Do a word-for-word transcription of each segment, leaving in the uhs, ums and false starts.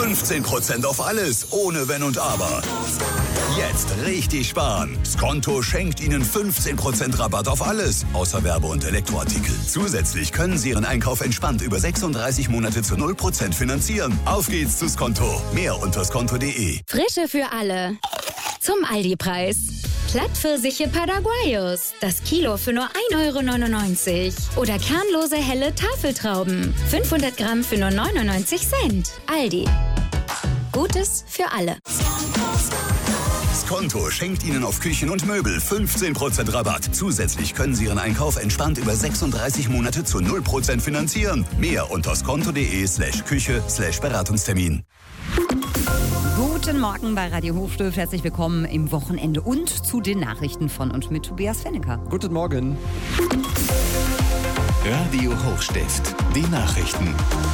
fünfzehn Prozent auf alles, ohne Wenn und Aber. Jetzt richtig sparen. Skonto schenkt Ihnen fünfzehn Prozent Rabatt auf alles, außer Werbe- und Elektroartikel. Zusätzlich können Sie Ihren Einkauf entspannt über sechsunddreißig Monate zu null Prozent finanzieren. Auf geht's zu Skonto. Mehr unter skonto punkt de. Frische für alle. Zum Aldi-Preis. Plattpfirsiche Paraguayos. Das Kilo für nur ein Euro neunundneunzig. Oder kernlose helle Tafeltrauben. fünfhundert Gramm für nur neunundneunzig Cent. Aldi. Gutes für alle. Skonto schenkt Ihnen auf Küchen und Möbel fünfzehn Prozent Rabatt. Zusätzlich können Sie Ihren Einkauf entspannt über sechsunddreißig Monate zu null Prozent finanzieren. Mehr unter skonto punkt de slash Küche slash Beratungstermin. Guten Morgen bei Radio Hochstift. Herzlich willkommen im Wochenende und zu den Nachrichten von und mit Tobias Fennecker. Guten Morgen. Radio Hochstift, die Nachrichten.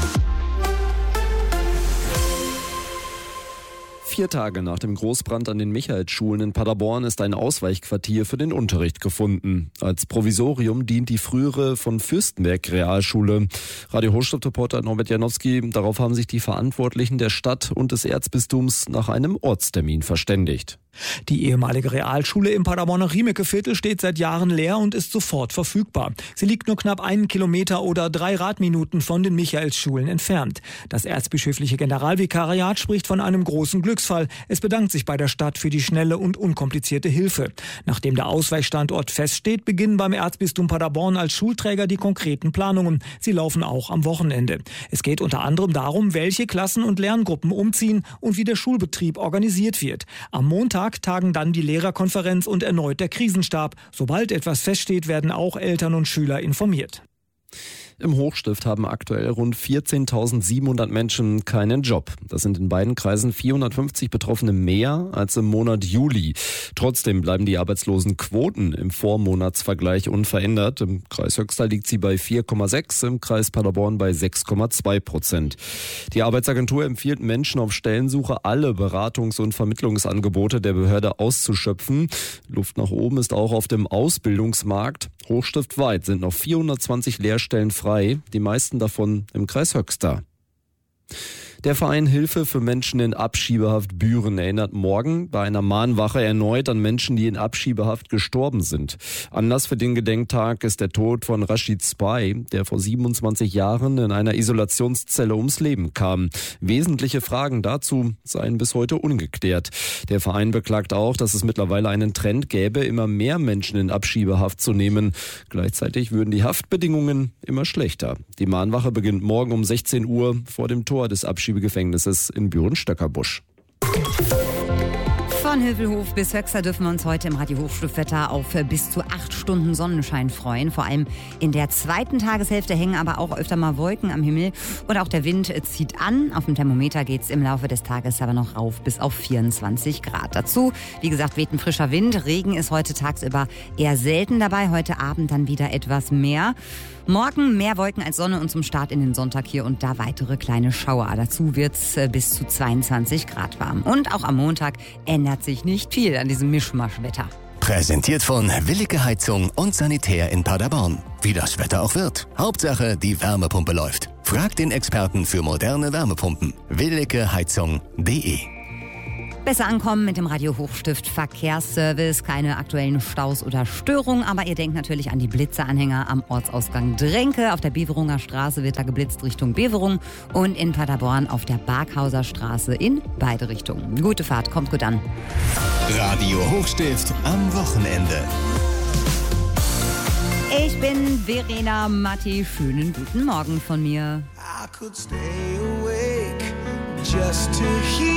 Vier Tage nach dem Großbrand an den Michaelsschulen in Paderborn ist ein Ausweichquartier für den Unterricht gefunden. Als Provisorium dient die frühere von Fürstenberg Realschule. Radio Hochstift-Reporter Norbert Janowski, darauf haben sich die Verantwortlichen der Stadt und des Erzbistums nach einem Ortstermin verständigt. Die ehemalige Realschule im Paderborner Riemeke-Viertel steht seit Jahren leer und ist sofort verfügbar. Sie liegt nur knapp einen Kilometer oder drei Radminuten von den Michaelsschulen entfernt. Das erzbischöfliche Generalvikariat spricht von einem großen Glücksfall. Es bedankt sich bei der Stadt für die schnelle und unkomplizierte Hilfe. Nachdem der Ausweichstandort feststeht, beginnen beim Erzbistum Paderborn als Schulträger die konkreten Planungen. Sie laufen auch am Wochenende. Es geht unter anderem darum, welche Klassen und Lerngruppen umziehen und wie der Schulbetrieb organisiert wird. Am Montag tagen dann die Lehrerkonferenz und erneut der Krisenstab. Sobald etwas feststeht, werden auch Eltern und Schüler informiert. Im Hochstift haben aktuell rund vierzehntausendsiebenhundert Menschen keinen Job. Das sind in beiden Kreisen vierhundertfünfzig Betroffene mehr als im Monat Juli. Trotzdem bleiben die Arbeitslosenquoten im Vormonatsvergleich unverändert. Im Kreis Höxter liegt sie bei vier Komma sechs, im Kreis Paderborn bei sechs Komma zwei Prozent. Die Arbeitsagentur empfiehlt Menschen auf Stellensuche, alle Beratungs- und Vermittlungsangebote der Behörde auszuschöpfen. Luft nach oben ist auch auf dem Ausbildungsmarkt. Hochstiftweit sind noch vierhundertzwanzig Lehrstellen frei, die meisten davon im Kreis Höxter. Der Verein Hilfe für Menschen in Abschiebehaft Büren erinnert morgen bei einer Mahnwache erneut an Menschen, die in Abschiebehaft gestorben sind. Anlass für den Gedenktag ist der Tod von Rashid Spy, der vor siebenundzwanzig Jahren in einer Isolationszelle ums Leben kam. Wesentliche Fragen dazu seien bis heute ungeklärt. Der Verein beklagt auch, dass es mittlerweile einen Trend gäbe, immer mehr Menschen in Abschiebehaft zu nehmen. Gleichzeitig würden die Haftbedingungen immer schlechter. Die Mahnwache beginnt morgen um sechzehn Uhr vor dem Tor des Abschiebegefängnisses in Büren-Stöckerbusch. Von Hövelhof bis Höxter dürfen wir uns heute im Radio Hochstiftwetter auf bis zu acht Stunden Sonnenschein freuen. Vor allem in der zweiten Tageshälfte hängen aber auch öfter mal Wolken am Himmel und auch der Wind zieht an. Auf dem Thermometer geht es im Laufe des Tages aber noch rauf bis auf vierundzwanzig Grad. Dazu, wie gesagt, weht ein frischer Wind. Regen ist heute tagsüber eher selten dabei, heute Abend dann wieder etwas mehr. Morgen mehr Wolken als Sonne und zum Start in den Sonntag hier und da weitere kleine Schauer. Dazu wird's bis zu zweiundzwanzig Grad warm. Und auch am Montag ändert sich nicht viel an diesem Mischmaschwetter. Präsentiert von Willige Heizung und Sanitär in Paderborn. Wie das Wetter auch wird. Hauptsache, die Wärmepumpe läuft. Fragt den Experten für moderne Wärmepumpen. willige heizung punkt de. Besser ankommen mit dem Radio Hochstift Verkehrsservice. Keine aktuellen Staus oder Störungen, aber ihr denkt natürlich an die Blitzeanhänger am Ortsausgang Dränke. Auf der Beverunger Straße wird da geblitzt Richtung Beverung und in Paderborn auf der Barkhauser Straße in beide Richtungen. Gute Fahrt, kommt gut an. Radio Hochstift am Wochenende. Ich bin Verena Matti. Schönen guten Morgen von mir. I could stay awake just to hear